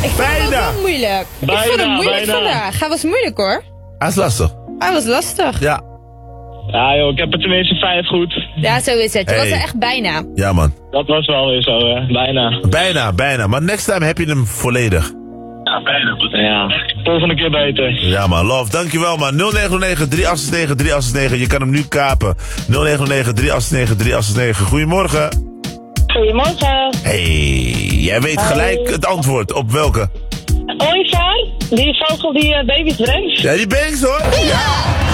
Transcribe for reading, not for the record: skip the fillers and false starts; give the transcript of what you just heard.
Ik vond het ook wel moeilijk. Ik vond het moeilijk vandaag. Hij was moeilijk hoor. Hij is lastig. Hij was lastig. Ja. Ja joh, ik heb er tenminste 5 goed. Ja, zo is het. Je was er echt bijna. Ja man. Dat was wel weer zo, bijna. Bijna. Maar next time heb je hem volledig. Ja, bijna. Ja, volgende keer beter. Ja man, love. Dankjewel man. 0909 389 389. Je kan hem nu kapen. 0909 389 389. Goedemorgen. Goedemorgen. Hey, jij weet gelijk het antwoord. Op welke? Ooievaar, die vogel die baby's brengt. Ja, die banks hoor. Ja.